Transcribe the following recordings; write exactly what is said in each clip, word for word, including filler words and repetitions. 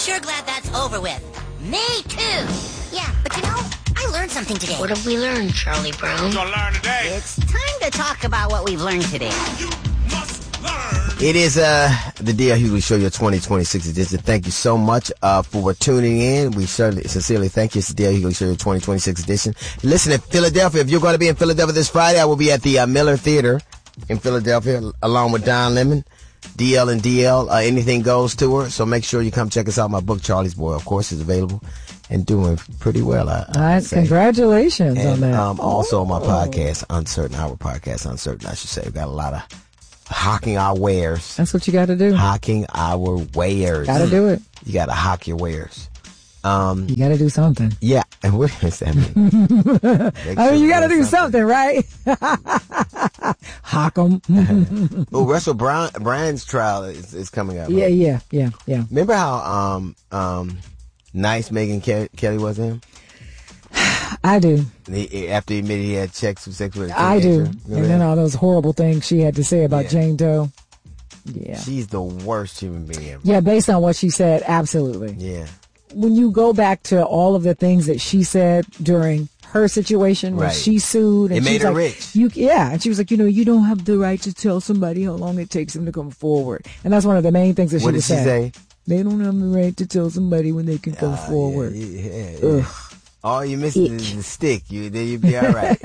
sure glad that's over with. Me too. Yeah, but you know, I learned something today. What have we learned, Charlie Brown? What you gonna learn today? It's time to talk about what we've learned today. You must learn. It is uh the D L Hughley Show, your twenty twenty-six edition. Thank you so much uh for tuning in. We certainly sincerely thank you. It's the D L Hughley Show, your twenty twenty-six edition. Listen, in Philadelphia, if you're going to be in Philadelphia this Friday, I will be at the uh, Miller Theater in Philadelphia along with Don Lemon. D L and D L, uh, Anything Goes tour. So make sure you come check us out. My book, Charlie's Boy, of course, is available and doing pretty well. I, All right, congratulations and, on that. Um, also, oh. my podcast, Uncertain, our podcast, Uncertain, I should say. We've got a lot of hawking our wares. That's what you got to do. Hawking our wares. Got to do it. You got to hawk your wares. Um, you got to do something. Yeah. And what does that mean? I mean, you got to do something, right? Hawk them. Oh, Russell Brown, Brand's trial is, is coming up. Yeah, right? yeah, yeah, yeah. Remember how um um nice Megyn Ke- Kelly was to him? I do. He, after he admitted he had sex with sex with a I do. Remember and then that? all those horrible things she had to say about Yeah. Jane Doe. Yeah. She's the worst human being ever. Yeah, based on what she said, absolutely. Yeah. When you go back to all of the things that she said during her situation when Right. she sued, and It she made was her like, rich. You, yeah, and she was like, you know, you don't have the right to tell somebody how long it takes them to come forward, and that's one of the main things that What she did was she saying. say? They don't have the right to tell somebody when they can come Uh, forward. Yeah, yeah, yeah. Ugh. All you missing is the stick. You then you'd be all right.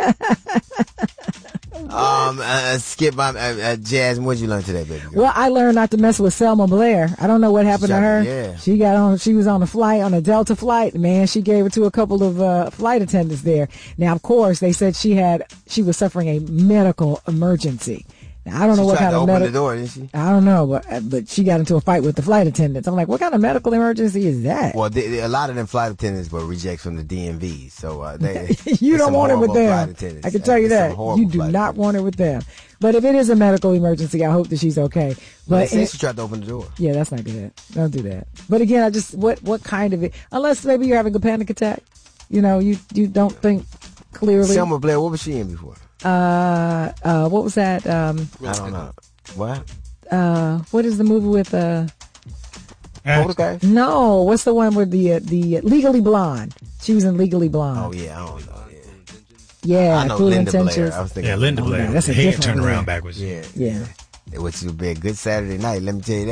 um, uh, uh, skip my uh, uh, Jasmine. What'd you learn today, baby girl? Well, I learned not to mess with Selma Blair. I don't know what happened Shut- to her. yeah. She got on. She was on a flight, on a Delta flight. Man, she gave it to a couple of uh, flight attendants there. Now, of course, they said she had she was suffering a medical emergency. Now, I don't She know what tried kind to of open medical. the door, didn't she? I don't know, but but she got into a fight with the flight attendants. I'm like, what kind of medical emergency is that? Well, they, they- a lot of them flight attendants were rejects from the D M V, so uh, they, you there's don't some want it with horrible flight them. attendants. I can tell you There's some that. horrible You do flight not want it with them. But if it is a medical emergency, I hope that she's okay. Well, But they said it- she tried to open the door. yeah, that's not good. Don't do that. But again, I just what what kind of it? Unless maybe you're having a panic attack. You know, you you don't think clearly. Selma Blair, what was she in before? Uh, uh, what was that? Um, I don't know. What? uh, what is the movie with uh? Poltergeist? No, what's the one with the uh, the uh, Legally Blonde? She was in Legally Blonde. Oh yeah, I don't know. Yeah, I know Cruel Linda Intentions. Blair. I was thinking. Yeah, Linda Oh, Blair. no, that's a Head different turned one. around backwards. Yeah, Yeah. which would be a good Saturday night. Let me tell you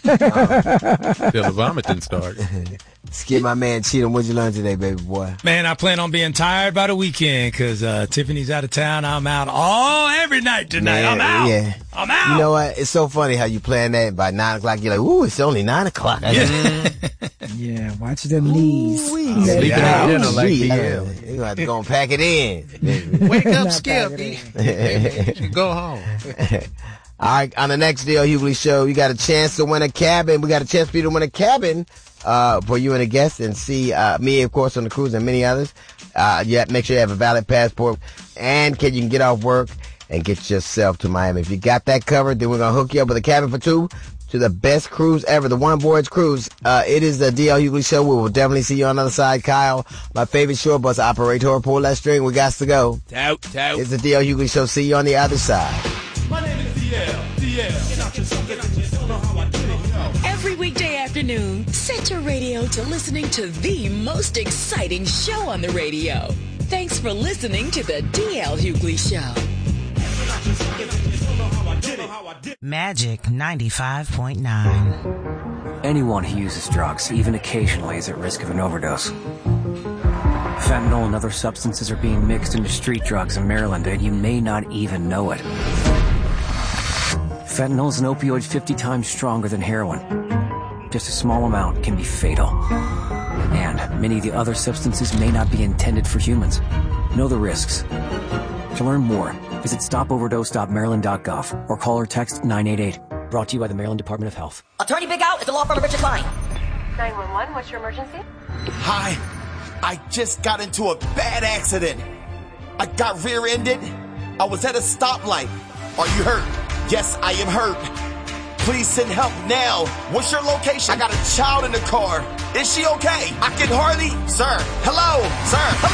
that. Till the vomiting starts. Skip my man Cheatham. What'd you learn today, baby boy? Man, I plan on being tired by the weekend because uh, Tiffany's out of town. I'm out all every night tonight. Man, I'm out. yeah. I'm out. You know what? It's so funny how you plan that, and by nine o'clock you're like, ooh, it's only nine o'clock. Yeah, watch them knees. Yeah, Sleeping yeah, at dinner like gee, D L. You're going to have to go and pack it in. baby. Wake up, Not Skip. back You should go home. All right, on the next D L Hughley Show, you got a chance to win a cabin. We got a chance for you to win a cabin uh, for you and a guest and see uh, me, of course, on the cruise and many others. Uh, yeah, make sure you have a valid passport. And can you can get off work and get yourself to Miami. If you got that covered, then we're going to hook you up with a cabin for two to the best cruise ever, the One Voyage Cruise. Uh, it is the D L Hughley Show. We will definitely see you on the other side. Kyle, my favorite short bus operator, pull that string. We got to go. Tout, tout. It's the D L Hughley Show. See you on the other side. My name is D L. D L. Every weekday afternoon, set your radio to listening to the most exciting show on the radio. Thanks for listening to the D L Hughley Show. Magic ninety-five point nine. Anyone who uses drugs, even occasionally, is at risk of an overdose. Fentanyl and other substances are being mixed into street drugs in Maryland, and you may not even know it. Fentanyl is an opioid fifty times stronger than heroin. Just a small amount can be fatal. And many of the other substances may not be intended for humans. Know the risks. To learn more, visit stop overdose dot maryland dot gov or call or text nine eight eight. Brought to you by the Maryland Department of Health. Attorney Big Al, it's the law firm of Richard Klein. nine one one, what's your emergency? Hi. I just got into a bad accident. I got rear-ended. I was at a stoplight. Are you hurt? Yes, I am hurt. Please send help now. What's your location? I got a child in the car. Is she okay? I can hardly... Sir. Hello? Sir. Hello?